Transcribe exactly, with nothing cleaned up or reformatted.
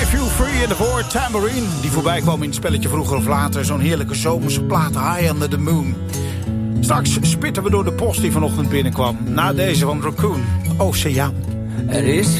Feel Free en daarvoor Tambourine. Die voorbij kwam in het spelletje vroeger of later. Zo'n heerlijke zomerse plaat, High Under the Moon. Straks spitten we door de post die vanochtend binnenkwam. Na deze van Raccoon, Oceaan. Er is